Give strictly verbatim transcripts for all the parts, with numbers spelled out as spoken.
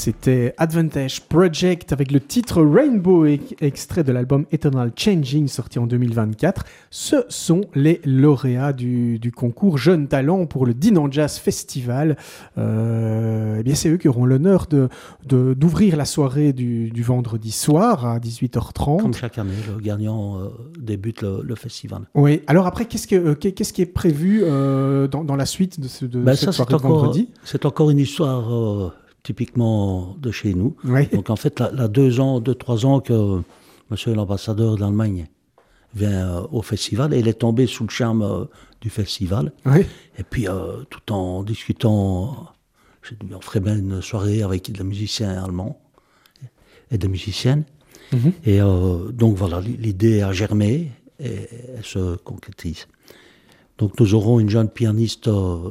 c'était Advantage Project avec le titre Rainbow, extrait de l'album Eternal Changing, sorti en deux mille vingt-quatre. Ce sont les lauréats du, du concours Jeunes Talents pour le Dinan Jazz Festival. Euh, eh bien, c'est eux qui auront l'honneur de, de, d'ouvrir la soirée du, du vendredi soir à dix-huit heures trente. Comme chaque année, le gagnant euh, débute le, le festival. Oui, alors après, qu'est-ce, que, euh, qu'est-ce qui est prévu euh, dans, dans la suite de, ce, de ben cette ça, soirée de encore, vendredi ? C'est encore une histoire euh, typiquement de chez nous. Oui. Donc en fait, là, là deux ans, deux, trois ans que monsieur l'ambassadeur d'Allemagne vient euh, au festival et il est tombé sous le charme euh, du festival. Oui. Et puis, euh, tout en discutant, j'ai dit, on ferait bien une soirée avec des musiciens allemands et des musiciennes. Mm-hmm. Et euh, donc voilà, l'idée a germé et elle se concrétise. Donc nous aurons une jeune pianiste euh,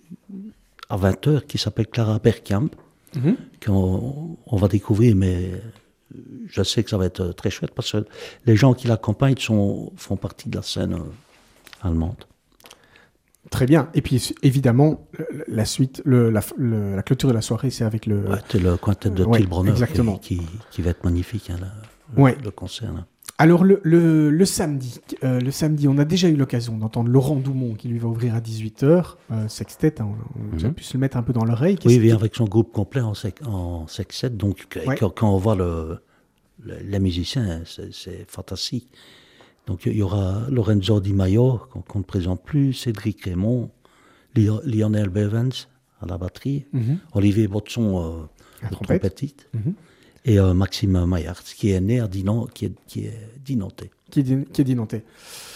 à vingt heures qui s'appelle Clara Bergkamp, mm-hmm. qu'on on va découvrir, mais je sais que ça va être très chouette parce que les gens qui l'accompagnent sont, font partie de la scène euh, allemande. Très bien. Et puis, évidemment, la suite, le, la, le, la clôture de la soirée, c'est avec le... Ouais, c'est le quintet de ouais, Till Brunner exactement. Qui, qui, qui va être magnifique, hein, là, le, ouais. le concert. Là. Alors, le, le, le, samedi, euh, le samedi, on a déjà eu l'occasion d'entendre Laurent Doumont qui lui va ouvrir à dix-huit heures. Euh, sextet, hein, on, on mm-hmm. a pu se le mettre un peu dans l'oreille. Oui, il vient avec son groupe complet en, sec, en sextet. Donc, ouais. quand, quand on voit le, le, les musiciens, c'est, c'est fantastique. Donc, il y aura Lorenzo Di Maio, qu'on, qu'on ne présente plus, Cédric Raymond, Lionel Bevens à la batterie, mm-hmm. Olivier Botson, euh, le trompettiste, mm-hmm. et euh, Maxime Maillard, qui est né à Dinan, qui est, qui est dinantais. Qui est, di- qui est dinantais.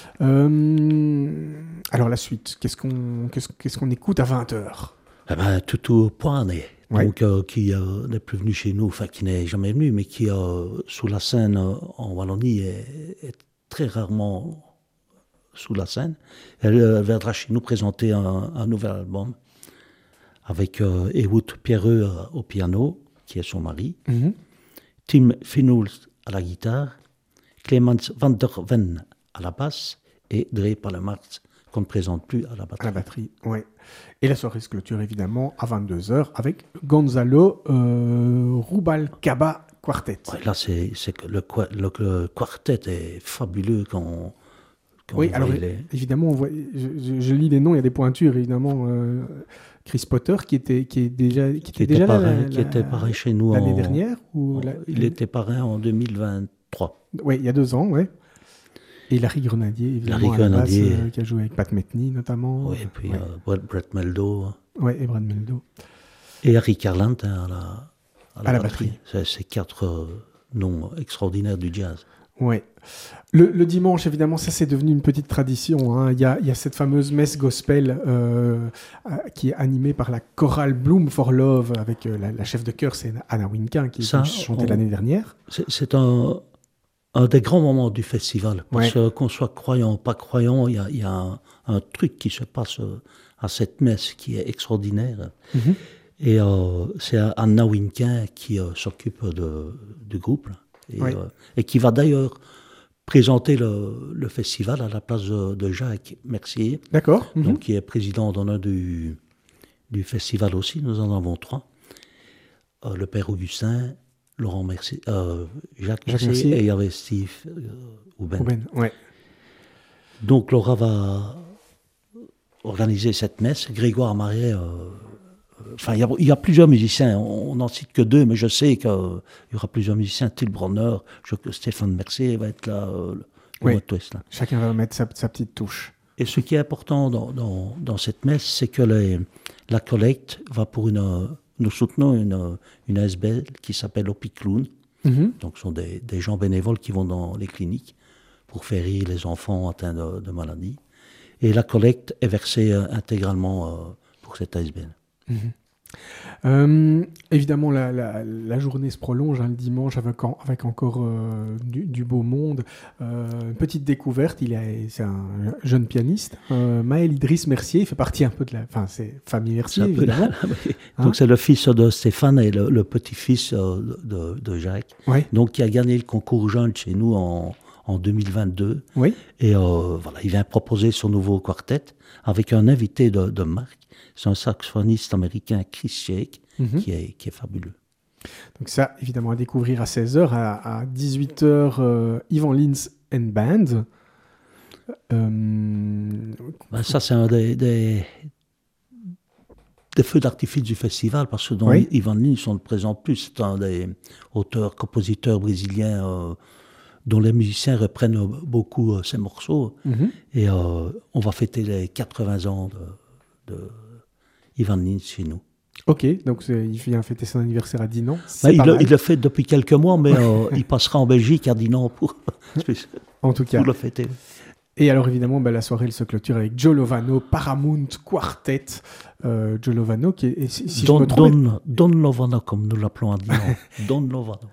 Euh, alors la suite, qu'est-ce qu'on, qu'est-ce, qu'est-ce qu'on écoute à vingt heures ? Eh ben, Tutu Poinet, ouais. donc, euh, qui euh, n'est plus venu chez nous, enfin qui n'est jamais venu, mais qui, euh, sous la scène euh, en Wallonie, est, est très rarement sous la scène. Elle, elle viendra chez nous présenter un, un nouvel album avec euh, Ehud Pierreux euh, au piano, qui est son mari, mm-hmm. Tim Finuls à la guitare, Clemens van der Ven à la basse et Dre Palemarts, qu'on ne présente plus à la batterie. À la batterie, oui. Et la soirée se clôture évidemment à vingt-deux heures avec Gonzalo euh, Rubalcaba Quartet. Ouais, là, c'est, c'est que le, le, le quartet est fabuleux quand, quand oui, on alors les... évidemment, on voit, je, je, je lis les noms, il y a des pointures, évidemment. Euh, Chris Potter, qui était, qui est déjà, qui qui était était déjà parrain, la, la, qui était parrain chez nous l'année en, dernière ou en, la, il était parrain en deux mille vingt-trois. Oui, il y a deux ans, oui. Et Larry Grenadier, évidemment, Larry à la Grenadier, basse, euh, qui a joué avec Pat Metheny, notamment. Oui, et puis ouais. euh, Brett Meldo. Oui, et Brad Meldo. Et Harry Carlant hein, à la, à la, à la batterie. batterie. C'est, c'est quatre euh, noms extraordinaires du jazz. Oui. Le, le dimanche, évidemment, ça c'est devenu une petite tradition. Hein. Il y a, il y a cette fameuse messe gospel euh, qui est animée par la chorale Bloom for Love avec euh, la, la chef de chœur, c'est Anna Winkin qui a chanté on, l'année dernière. C'est, c'est un, un des grands moments du festival. Parce ouais. que qu'on soit croyant ou pas croyant, il y a, il y a un, un truc qui se passe à cette messe qui est extraordinaire. Mm-hmm. Et euh, c'est Anna Winkin qui euh, s'occupe de, du groupe. Et, ouais. euh, et qui va d'ailleurs présenter le, le festival à la place de, de Jacques Mercier. D'accord. Mm-hmm. Donc, qui est président d'honneur du, du festival aussi. Nous en avons trois. Euh, le père Augustin, Laurent Mercier, euh, Jacques, Jacques Mercier, Mercier, et il y avait Steve euh, Houben. Houben, ouais. Donc, Laura va organiser cette messe. Grégoire Marais... Euh, Enfin, il y, y a plusieurs musiciens, on n'en cite que deux, mais je sais qu'il euh, y aura plusieurs musiciens. Till Brunner, je, Stéphane Mercier va être là, euh, oui. au West, là. Chacun va mettre sa, sa petite touche. Et ce qui est important dans, dans, dans cette messe, c'est que les, la collecte va pour une... Nous soutenons une, une A S B L qui s'appelle Opicloun. Mm-hmm. Donc, ce sont des, des gens bénévoles qui vont dans les cliniques pour faire rire les enfants atteints de, de maladies. Et la collecte est versée euh, intégralement euh, pour cette A S B L. Mmh. Euh, évidemment, la, la, la journée se prolonge hein, le dimanche avec, en, avec encore euh, du, du beau monde. Euh, une petite découverte, il est, c'est un jeune pianiste, euh, Maël Idriss Mercier, il fait partie un peu de la... Enfin, c'est famille Mercier, c'est évidemment. La, oui. hein? Donc, c'est le fils de Stéphane et le, le petit-fils de, de, de Jacques. Oui. Donc, qui a gagné le concours jeune chez nous en, en deux mille vingt-deux. Oui. Et euh, voilà, il vient proposer son nouveau quartet avec un invité de, de marque. C'est un saxophoniste américain, Chris Shake, mm-hmm. qui, est, qui est fabuleux. Donc ça, évidemment, à découvrir à seize heures. À, à dix-huit heures, euh, Ivan Lins and Band. Euh... Ben, ça, c'est un des, des, des feux d'artifice du festival, parce que dans Oui. Ivan Lins, on ne le présente plus. C'est un des auteurs, compositeurs brésiliens euh, dont les musiciens reprennent beaucoup euh, ses morceaux. Mm-hmm. Et euh, on va fêter les quatre-vingts ans de, de Ivan Lins chez nous. Ok, donc c'est, il vient fêter son anniversaire à Dinan. Ben, il, le, il le fait depuis quelques mois, mais euh, il passera en Belgique à Dinan pour, en tout cas. pour le fêter. Et alors évidemment, ben, la soirée elle se clôture avec Joe Lovano, Paramount Quartet. Euh, Joe Lovano qui est, si, si Don, je me trompe... Don, Don Lovano, comme nous l'appelons à Dinan. Don Lovano.